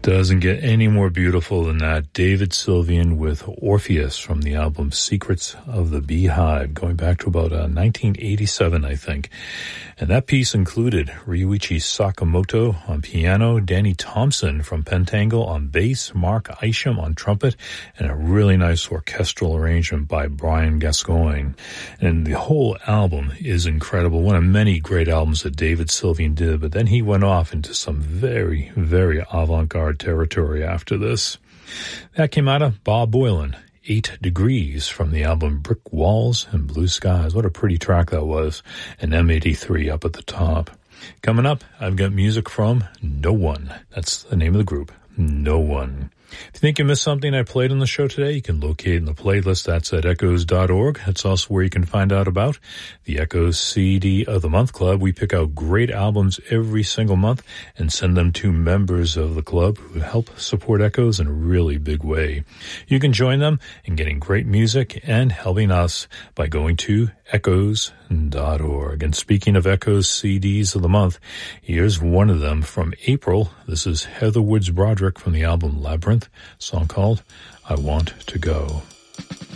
Doesn't get any more beautiful than that. David Sylvian with Orpheus from the album Secrets of the Beehive, going back to about 1987, I think. And that piece included Ryuichi Sakamoto on piano, Danny Thompson from Pentangle on bass, Mark Isham on trumpet, and a really nice orchestral arrangement by Brian Gascoigne. And the whole album is incredible, one of many great albums that David Sylvian did, but then he went off into some very, very avant-garde territory after this. That came out of Bob Boilen, 8 Degrees from the album Brick Walls and Blue Skies. What a pretty track that was. And M83 up at the top. Coming up, I've got music from No One. That's the name of the group, No One. If you think you missed something I played on the show today, you can locate in the playlist. That's at echoes.org. That's also where you can find out about the Echoes CD of the Month Club. We pick out great albums every single month and send them to members of the club who help support Echoes in a really big way. You can join them in getting great music and helping us by going to echoes.org. And speaking of Echoes CDs of the month, here's one of them from April. This is Heather Woods Broderick from the album Labyrinth, a song called I Want to Go.